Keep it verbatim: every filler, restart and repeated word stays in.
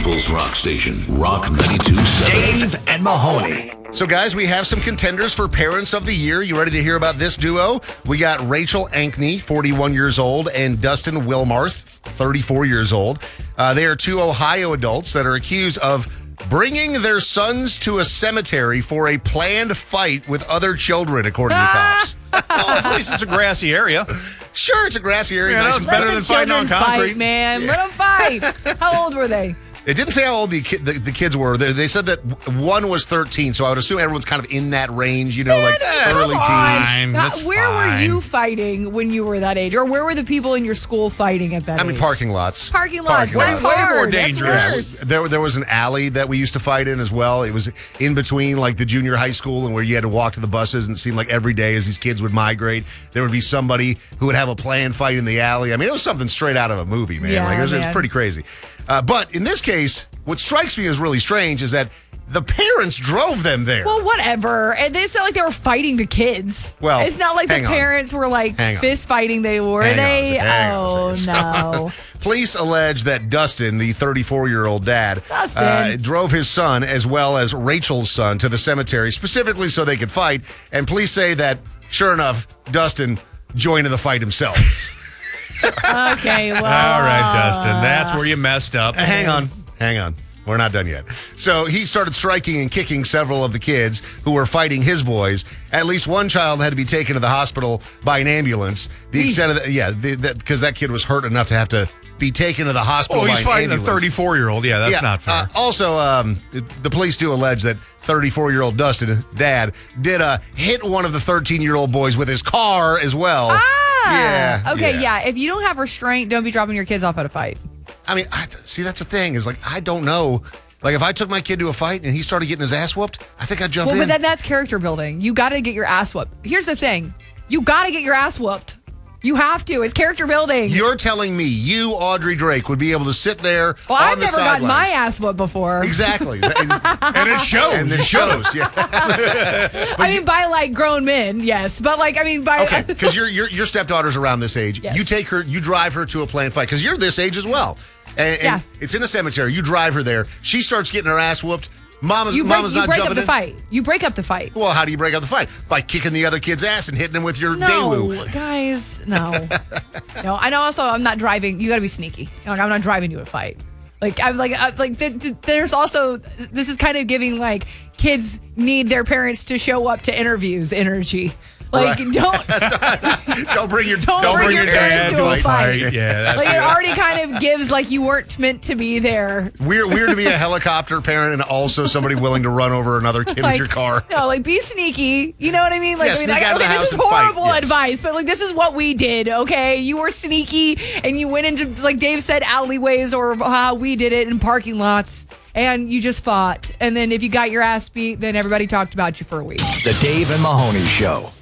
People's Rock Station, Rock ninety-two point seven. Dave and Mahoney. So, guys, we have some contenders for Parents of the Year. You ready to hear about this duo? We got Rachel Ankney, forty-one years old, and Dustin Wilmarth, thirty-four years old. Uh, they are two Ohio adults that are accused of bringing their sons to a cemetery for a planned fight with other children, according to cops. Well, at least it's a grassy area. Sure, it's a grassy area. Yeah, nice that's and better better than fighting on concrete. Fight, man. Let them fight. How old were they? It didn't say how old the, ki- the, the kids were. They, they said that one was thirteen, so I would assume everyone's kind of in that range, you know, like that's early teens. fine. God, That's where were fine. you fighting when you were that age? Or where were the people in your school fighting at that I age? mean, parking lots. Parking lots. Parking That's lots. Way more hard. That's dangerous. worse. There, there was an alley that we used to fight in as well. It was in between like the junior high school and where you had to walk to the buses, and it seemed like every day as these kids would migrate, there would be somebody who would have a planned fight in the alley. I mean, it was something straight out of a movie, man. Yeah, like it was, it was man. pretty crazy. Uh, but in this case, what strikes me as really strange is that the parents drove them there. Well, whatever. And it's not like they were fighting the kids. Well, it's not like the hang on. parents were like Hang on. fist fighting. They were Hang on a they? second, hang on a Oh second. no! Police allege that Dustin, the thirty-four-year-old dad, Dustin. uh, drove his son as well as Rachel's son to the cemetery specifically so they could fight. And police say that, sure enough, Dustin joined in the fight himself. Okay, well, All right, Dustin. That's where you messed up. Hang on. Hang on. We're not done yet. So he started striking and kicking several of the kids who were fighting his boys. At least one child had to be taken to the hospital by an ambulance. The Eesh. extent of the, yeah, because that kid was hurt enough to have to be taken to the hospital Oh, by he's an fighting a ambulance. thirty-four-year-old. Yeah, that's Yeah, not fair. uh, also, um, the police do allege that thirty-four-year-old Dustin, dad, did uh, hit one of the thirteen-year-old boys with his car as well. Ah, Yeah, okay, yeah. yeah. If you don't have restraint, don't be dropping your kids off at a fight. I mean, I, see, that's the thing is like I don't know. Like if I took my kid to a fight and he started getting his ass whooped, I think I'd jump Well, in. but then that's character building. You got to get your ass whooped. Here's the thing: you got to get your ass whooped. You have to. It's character building. You're telling me you, Audrey Drake, would be able to sit there well, on I've the never gotten sidelines. my ass whooped before. Exactly. and, and it shows. and it shows. Yeah. I mean, by like grown men, yes, but like I mean, by Okay, because your your your stepdaughter's around this age. Yes. You take her, you drive her to a planned fight because you're this age as well. And, and Yeah. it's in a cemetery. You drive her there. She starts getting her ass whooped. Mama's you break, mama's you not break jumping up the in. fight. You break up the fight. Well, how do you break up the fight? By kicking the other kid's ass and hitting him with your No, daewoo. guys, no, no. I know. Also, I'm not driving. You got to be sneaky. Like, I'm not driving you to a fight. Like I'm like I, like th- th- there's also this is kind of giving like kids need their parents to show up to interviews energy. Like Right. don't Don't bring your Don't bring your parents to a fight. Yeah, that's like it it. already kind of gives like you weren't meant to be there. Weird, weird to be a helicopter parent and also somebody willing to run over another kid Like, with your car. No, like be sneaky. You know what I mean? Like, Yeah, I mean, sneak like, out of the okay, house this is and fight, horrible yes. advice, but like this is what we did. Okay, you were sneaky and you went into like Dave said alleyways or how we did it in parking lots, and you just fought. And then if you got your ass beat, then everybody talked about you for a week. The Dave and Mahoney Show.